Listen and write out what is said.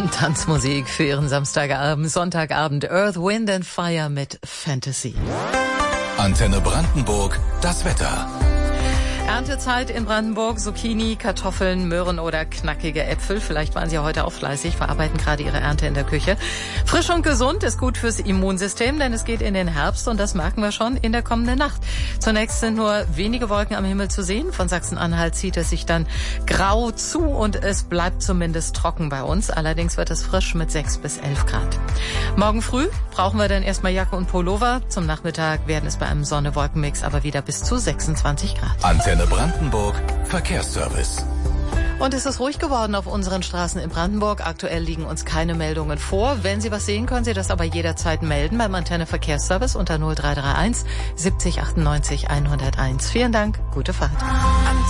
Tanzmusik für Ihren Samstagabend, Sonntagabend. Earth, Wind and Fire mit Fantasy. Antenne Brandenburg, das Wetter. Erntezeit in Brandenburg, Zucchini, Kartoffeln, Möhren oder knackige Äpfel. Vielleicht waren Sie heute auch fleißig, verarbeiten gerade Ihre Ernte in der Küche. Frisch und gesund ist gut fürs Immunsystem, denn es geht in den Herbst und das merken wir schon in der kommenden Nacht. Zunächst sind nur wenige Wolken am Himmel zu sehen. Von Sachsen-Anhalt zieht es sich dann grau zu und es bleibt zumindest trocken bei uns. Allerdings wird es frisch mit 6 bis 11 Grad. Morgen früh brauchen wir dann erstmal Jacke und Pullover. Zum Nachmittag werden es bei einem Sonne-Wolken-Mix aber wieder bis zu 26 Grad. Antenne Brandenburg, Verkehrsservice. Und es ist ruhig geworden auf unseren Straßen in Brandenburg. Aktuell liegen uns keine Meldungen vor. Wenn Sie was sehen, können Sie das aber jederzeit melden beim Antenne Verkehrsservice unter 0331 70 98 101. Vielen Dank, gute Fahrt.